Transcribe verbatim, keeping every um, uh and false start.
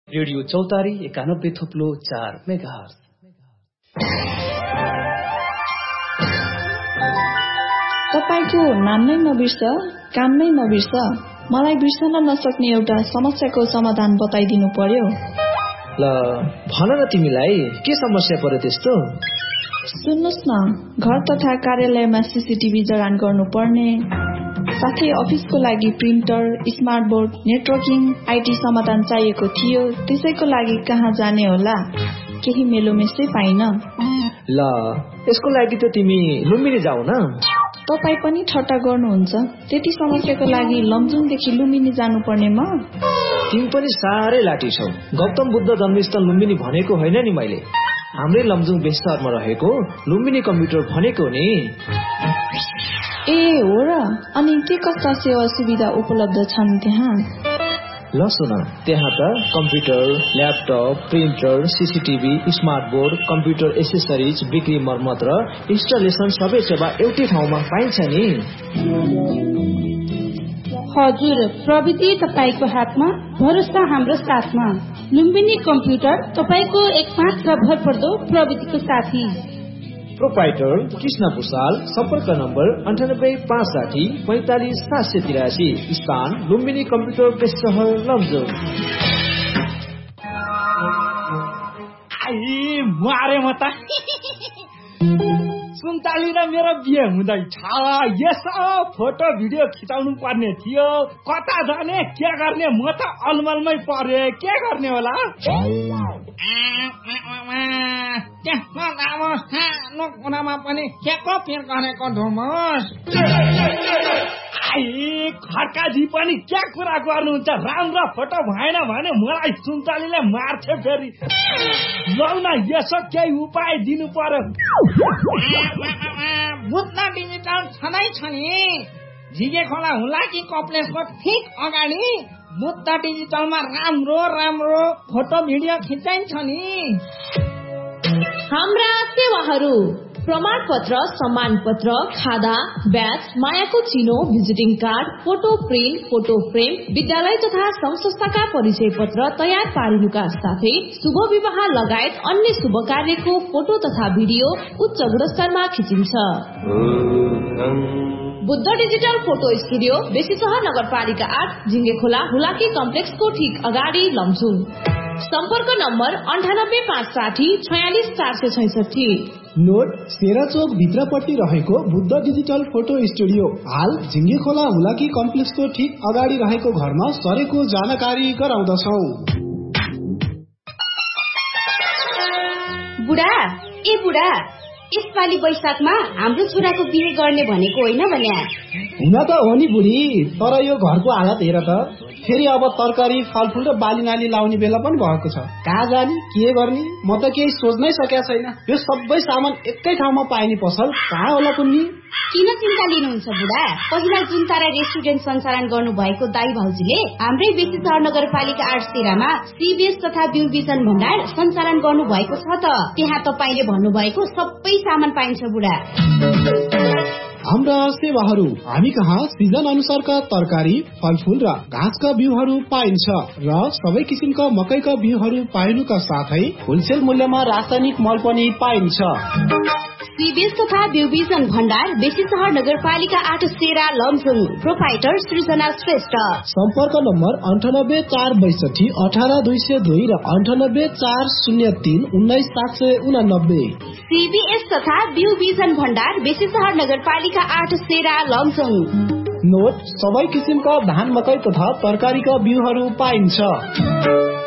Radio चौतारी एकानब्बे थुप्लो चार मेगाहर्ज। तपाईको नाम नै नबिर्स, काम नै नबिर्स, मलाई बिर्सन नसक्ने एउटा समस्याको समाधान बताइदिनु पर्यो। ल भन न, तिमीलाई के समस्या पर्यो त्यस्तो? सुन्नुस् न, घर तथा कार्यालयमा सीसीटीभी जडान गर्नुपर्ने, साथै अफिसको लागि printer, smart board, networking, IT समाधान चाहिएको थियो। त्यसैको लागि कहाँ जाने होला? केही मेलोमेसै पाइन। ल यसको लागि त तिमी लुम्बिनी जाऊ न। तपाई पनि ठट्टा गर्नुहुन्छ? त्यति समस्याको लागि लमजुङदेखि लुम्बिनी जानुपर्ने म? तिमी पनि साह्रै लाटी छौ। गौतम बुद्ध जन्मस्थल लुम्बिनी भनेको होइन नि मैले, हाम्रै लमजुङ बेस्टरमा रहेको लुम्बिनी कम्प्युटर भनेको नि। ए हो र? अनि के कस्ता सेवा सुविधा उपलब्ध छन् त्यहाँ? ल सुन, त्यहाँ त computer, laptop, printer, CCTV, smart board, computer accessories, बिक्री मर्मत र इन्स्टलेसन सबै सेवा एउटै ठाउँमा पाइन्छ नि। हजुर, प्रविधि तपाईको हातमा, भरोसा हाम्रो साथमा। लुम्बिनी कम्प्युटर तपाईको एकमात्र भरपर्दो प्रविधिको साथी। प्रोपाइटर कृष्ण भूषाल, सम्पर्क नम्बर अन्ठानब्बे पाँच साठी पैंतालिस सात सय तिरासी, स्थान लुम्बिनी कम्प्युटर बेस्ट सहर लमजुङ। मारे म त सुन्ताली र मेरो बिहे हुँदैछ, यसो फोटो भिडियो खिचाउनु पर्ने थियो। कता जाने के गर्ने, म त अलमलमै परे, के गर्ने होला? सानो कुरामा पनि के को पिर गरेको धुमस। खड्काजी पनि क्या कुरा गर्नुहुन्छ? राम्रो फोटो भएन भने मलाई सुन्तालीले मार्छ फेरि। लौ न, यसो केही उपाय दिनु पर्यो। बुद्ध डिजिटल छँदै छ नि, झिगे खोला हुलाकी कम्प्लेक्सको ठिक अगाडि बुद्ध डिजिटलमा राम्रो राम्रो फोटो भिडियो खिचाइन्छ नि। हाम्रा सेवाहरू: प्रमाण पत्र, सम्मान पत्र, खादा, ब्याज, मायाको चिनो, visiting card, photo print, photo frame, विद्यालय तथा संघ संस्थाका परिचय पत्र तयार पारिनुका साथै शुभ विवाह लगायत अन्य शुभ कार्यको फोटो तथा भिडियो उच्च गुणस्तरमा खिचिन्छ। बुद्ध डिजिटल फोटो स्टुडियो, बेसी सहर नगरपालिका आठ, झिङ्गे खोला हुलाकी कम्प्लेक्सको ठिक अगाडि लमजुङ। सम्पर्क नम्बर अन्ठानब्बे पाँच साठी छयालिस चार सय छैसठी। नोट, सेराचोक भित्रपट्टि रहेको बुद्ध डिजिटल फोटो स्टुडियो हाल झिङ्गे खोला हुलाकी कम्प्लेक्सको ठिक अगाडि रहेको घरमा सरेको जानकारी गराउँदछौ। बुढा, ए बुढा, यसपालि वैशाखमा हाम्रो छोराको बिहे गर्ने भनेको होइन भने? हुन त हो नि बुढी, तर यो घरको हालत हेर त। फेरि अब तरकारी, फलफुल र बाली नाली लाउने बेला पनि भएको छ। कहाँ जाने, के गर्ने, म त केही सोच्नै सकेका छैन। यो सबै सामान एकै ठाउँमा पाइने पसल कहाँ होला कुन्नी? किन चिन्ता लिनुहुन्छ बुढा? पहिला जुन तारा रेस्टुरेन्ट सञ्चालन गर्नु भएको दाई भाउजूले हाम्रै बेसी सहर नगरपालिका आठ तेह्रमा सीबीएस तथा ब्यू विजन भण्डार सञ्चालन गर्नु भएको छ त। त्यहाँ तपाईले भन्नुभएको सबै सामान पाइन्छ बुढा। हाम्रा सेवाहरू: हामी कहाँ सिजन अनुसारका तरकारी, फलफुल र घाँसका बिउहरू पाइन्छ र सबै किसिमका मकैका बिउहरू पाइनुका साथै होलसेल मूल्यमा रासायनिक मल पनि पाइन्छ। सीबीएस तथा ब्यूविजन भण्डार, बेसी सहर नगरपालिका आठ सेरा लमजुङ। प्रोपाइटर सृजना श्रेष्ठ। सम्पर्क नम्बर अन्ठानब्बे चार बैसठी अठार दुई सय दुई र अन्ठानब्बे चार शून्य तीन उन्नाइस सात सय उनानब्बे। सीबीएस तथा ब्यूविजन भण्डार, बेसी सहर नगरपालिका आठ सेरा लमजुङ। नोट, सबै किसिमका धान, मकै तथा तरकारीका बिउहरू पाइन्छ।